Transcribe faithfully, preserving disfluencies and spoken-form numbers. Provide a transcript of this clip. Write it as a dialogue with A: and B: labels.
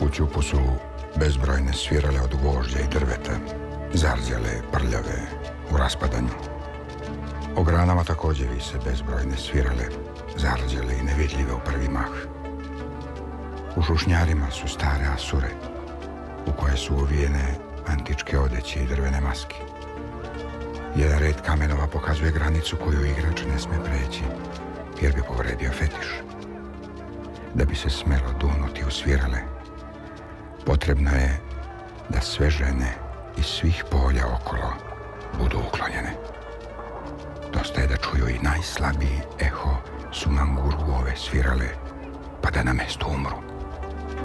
A: ćupu su bezbrojne svirale od gvožđa i drveta, zarzjale, prljave, u raspadanju. O granama također vise bezbrojne svirale, zarzjale i nevidljive u prvi mah. U šušnjarima su stare asure, u koje su uvijene antičke odeće i drvene maske. Jedan red kamenova pokazuje granicu koju igrač ne sme preći, jer bi povredio fetiš. Da bi se smelo dunuti u svirale, potrebno je da sve žene iz svih polja okolo budu uklonjene. Dosta je da čuju i najslabiji eho sumanguru ove svirale, pa da na mestu umru.